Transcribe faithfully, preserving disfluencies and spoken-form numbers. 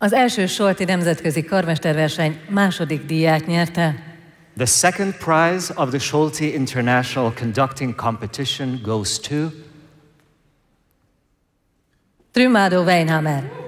Az első Solti nemzetközi karmesterverseny második díját nyerte. The second prize of the Solti International Conducting Competition goes to Trümádó Weinhammer.